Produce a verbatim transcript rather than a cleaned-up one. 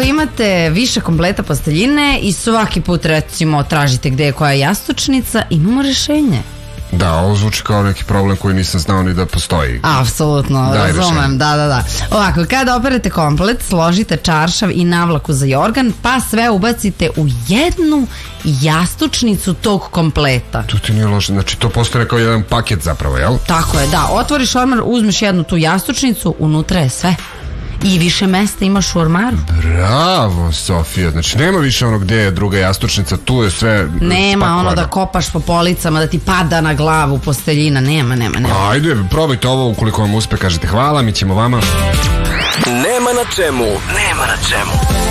imate više kompleta posteljine i svaki put recimo tražite gde je koja jastučnica, imamo rešenje. Da, ovo zvuči kao neki problem koji nisam znao ni da postoji. Apsolutno, Daj razumem, rešenje. da, da, da. Ovako, kada operete komplet, složite čaršav i navlaku za jorgan, pa sve ubacite u jednu jastučnicu tog kompleta. To ti nije loše, znači to postoje kao jedan paket zapravo, jel? Tako je, da. Otvoriš ormar, uzmeš jednu tu jastučnicu, unutra je sve. I više mesta imaš u ormaru. Bravo, Sofija, znači nema više ono gde je druga jastučnica, tu je sve Nema spakovano. ono da kopaš po policama, da ti pada na glavu posteljina, nema, nema, nema. Ajde, probajte ovo, ukoliko vam uspe, kažete hvala, mi ćemo vama. Nema na čemu. Nema na čemu.